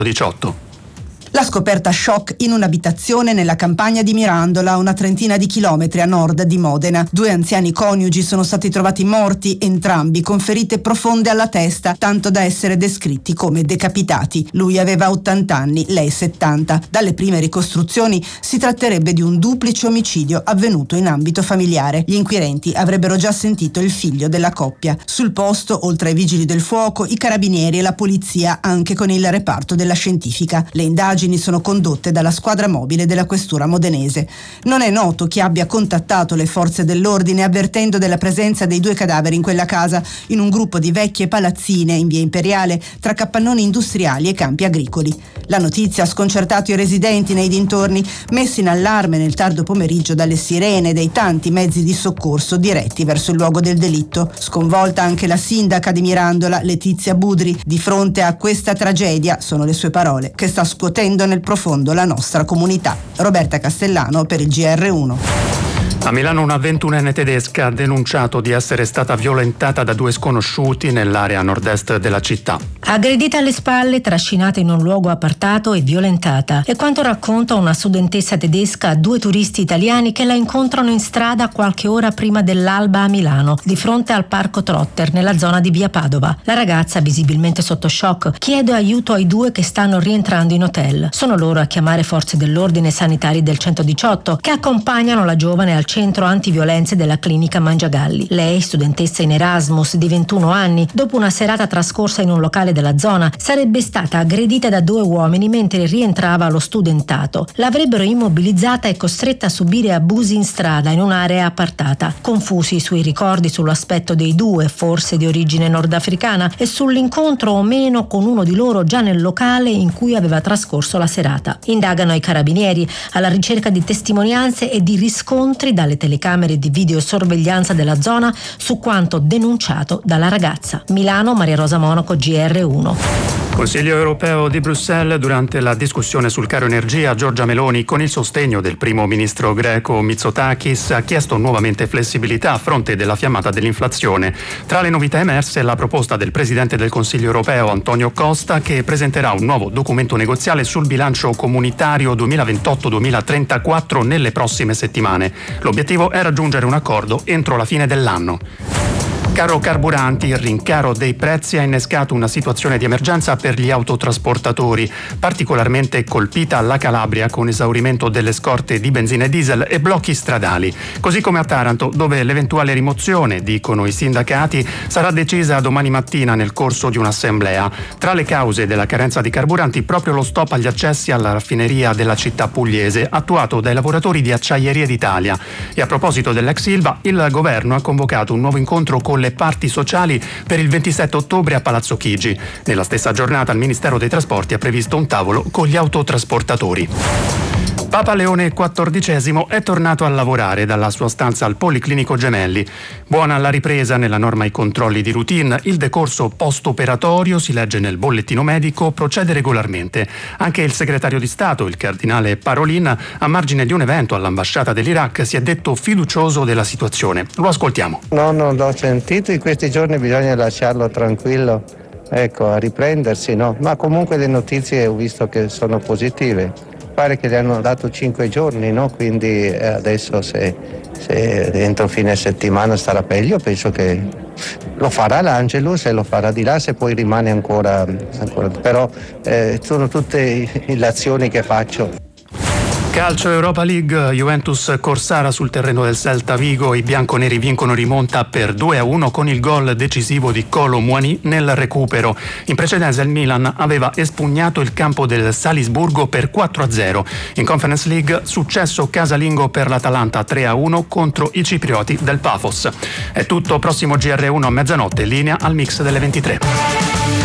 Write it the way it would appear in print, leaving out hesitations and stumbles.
18. La scoperta shock in un'abitazione nella campagna di Mirandola, una trentina di chilometri a nord di Modena. 2 anziani coniugi sono stati trovati morti, entrambi con ferite profonde alla testa, tanto da essere descritti come decapitati. Lui aveva 80 anni, lei 70. Dalle prime ricostruzioni si tratterebbe di un duplice omicidio avvenuto in ambito familiare. Gli inquirenti avrebbero già sentito il figlio della coppia. Sul posto, oltre ai vigili del fuoco, i carabinieri e la polizia, anche con il reparto della scientifica. Le indagini sono condotte dalla squadra mobile della questura modenese. Non è noto chi abbia contattato le forze dell'ordine avvertendo della presenza dei 2 cadaveri in quella casa, in un gruppo di vecchie palazzine in via Imperiale tra capannoni industriali e campi agricoli. La notizia ha sconcertato i residenti nei dintorni, messi in allarme nel tardo pomeriggio dalle sirene dei tanti mezzi di soccorso diretti verso il luogo del delitto. Sconvolta anche la sindaca di Mirandola, Letizia Budri, di fronte a questa tragedia, sono le sue parole, che sta scuotendo nel profondo la nostra comunità. Roberta Castellano per il GR1. A Milano una 21enne tedesca ha denunciato di essere stata violentata da 2 sconosciuti nell'area nord-est della città. Aggredita alle spalle, trascinata in un luogo appartato e violentata. È quanto racconta una studentessa tedesca a 2 turisti italiani che la incontrano in strada qualche ora prima dell'alba a Milano, di fronte al parco Trotter, nella zona di via Padova. La ragazza, visibilmente sotto shock, chiede aiuto ai 2 che stanno rientrando in hotel. Sono loro a chiamare forze dell'ordine e sanitari del 118 che accompagnano la giovane al centro antiviolenze della clinica Mangiagalli. Lei, studentessa in Erasmus di 21 anni, dopo una serata trascorsa in un locale della zona, sarebbe stata aggredita da 2 uomini mentre rientrava allo studentato. L'avrebbero immobilizzata e costretta a subire abusi in strada in un'area appartata. Confusi sui ricordi sull'aspetto dei 2, forse di origine nordafricana, e sull'incontro o meno con uno di loro già nel locale in cui aveva trascorso la serata. Indagano i carabinieri alla ricerca di testimonianze e di riscontri dalle telecamere di videosorveglianza della zona su quanto denunciato dalla ragazza. Milano, Maria Rosa Monaco, GR1. Consiglio europeo di Bruxelles. Durante la discussione sul caro energia, Giorgia Meloni, con il sostegno del primo ministro greco Mitsotakis, ha chiesto nuovamente flessibilità a fronte della fiammata dell'inflazione. Tra le novità emerse la proposta del presidente del Consiglio europeo Antonio Costa, che presenterà un nuovo documento negoziale sul bilancio comunitario 2028-2034 nelle prossime settimane. L'obiettivo è raggiungere un accordo entro la fine dell'anno. Caro carburanti, il rincaro dei prezzi ha innescato una situazione di emergenza per gli autotrasportatori, particolarmente colpita la Calabria con esaurimento delle scorte di benzina e diesel e blocchi stradali, così come a Taranto, dove l'eventuale rimozione, dicono i sindacati, sarà decisa domani mattina nel corso di un'assemblea. Tra le cause della carenza di carburanti proprio lo stop agli accessi alla raffineria della città pugliese, attuato dai lavoratori di Acciaierie d'Italia. E a proposito dell'ex Ilva, il governo ha convocato un nuovo incontro con le parti sociali per il 27 ottobre a Palazzo Chigi. Nella stessa giornata il Ministero dei Trasporti ha previsto un tavolo con gli autotrasportatori. Papa Leone XIV è tornato a lavorare dalla sua stanza al Policlinico Gemelli. Buona la ripresa nella norma ai controlli di routine, il decorso post-operatorio, si legge nel bollettino medico, procede regolarmente. Anche il segretario di Stato, il cardinale Parolin, a margine di un evento all'ambasciata dell'Iraq, si è detto fiducioso della situazione. Lo ascoltiamo. No, non l'ho sentito, in questi giorni bisogna lasciarlo tranquillo, a riprendersi, no? Ma comunque le notizie ho visto che sono positive. Pare che gli hanno dato 5 giorni, no? Quindi adesso se entro fine settimana starà peggio, penso che lo farà l'Angelus e lo farà di là, se poi rimane ancora. Però sono tutte le azioni che faccio. Calcio Europa League, Juventus Corsara sul terreno del Celta Vigo, i bianconeri vincono rimonta per 2-1 con il gol decisivo di Kolo Muani nel recupero. In precedenza il Milan aveva espugnato il campo del Salisburgo per 4-0. In Conference League successo casalingo per l'Atalanta 3-1 contro i ciprioti del Pafos. È tutto, prossimo GR1 a mezzanotte, linea al mix delle 23.